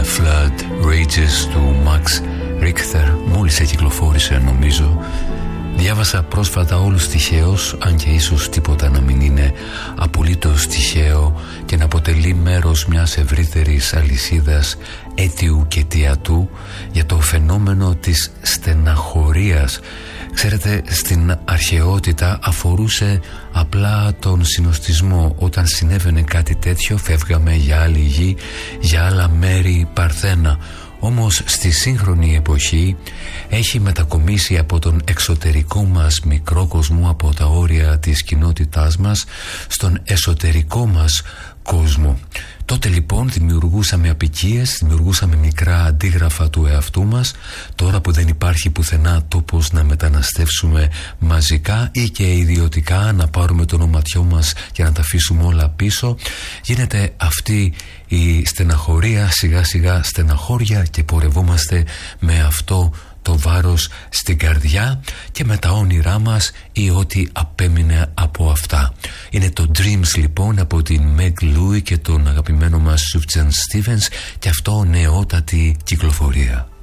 Flood Rages του Max Richter μόλις κυκλοφόρησε νομίζω. Διάβασα πρόσφατα όλους τυχαίως, αν και ίσως τίποτα να μην είναι απολύτως τυχαίο και να αποτελεί μέρος μιας ευρύτερης αλυσίδας αίτιου και αιτιατού για το φαινόμενο της στεναχωρίας. Ξέρετε, στην αρχαιότητα αφορούσε απλά τον συνοστισμό. Όταν συνέβαινε κάτι τέτοιο φεύγαμε για άλλη γη, για άλλα μέρη παρθένα. Όμως στη σύγχρονη εποχή έχει μετακομίσει από τον εξωτερικό μας μικρό κόσμο, από τα όρια της κοινότητάς μας, στον εσωτερικό μας κόσμο. Τότε λοιπόν δημιουργούσαμε απικίες, δημιουργούσαμε μικρά αντίγραφα του εαυτού μας. Τώρα που δεν υπάρχει πουθενά τόπος να μεταναστεύσουμε μαζικά ή και ιδιωτικά, να πάρουμε το ονοματιό μας και να τα αφήσουμε όλα πίσω, γίνεται αυτή η στεναχωρία σιγά σιγά στεναχώρια και πορευόμαστε με αυτό το βάρος στην καρδιά και με τα όνειρά μας ή ό,τι απέμεινε από αυτά. Είναι το Dreams λοιπόν από την Meg Louie και τον αγαπημένο μας Sufjan Stevens, και αυτό νεότατη κυκλοφορία.